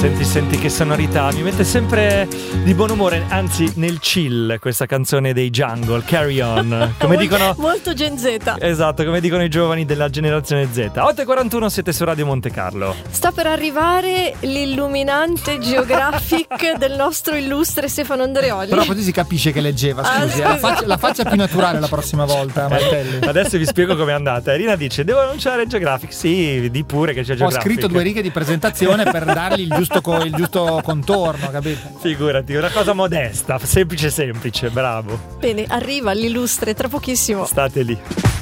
Senti che sonorità, mi mette sempre di buon umore, anzi nel chill questa canzone dei Jungle, Carry On, come dicono molto Gen Z. Esatto, come dicono i giovani della generazione Z. 8:41, siete su Radio Monte Carlo. Sta per arrivare l'illuminante geographic del nostro illustre Stefano Andreoli. Però così si capisce che leggeva, scusi, la faccia più naturale la prossima volta, Martelli. Adesso vi spiego com'è andata. Irina dice: devo annunciare Geographic. Sì, di pure che c'è Geographic. Ho scritto 2 righe di presentazione per dargli il giusto contorno, capito? Figurati, una cosa modesta, semplice, bravo. Bene, arriva l'illustre tra pochissimo. State lì.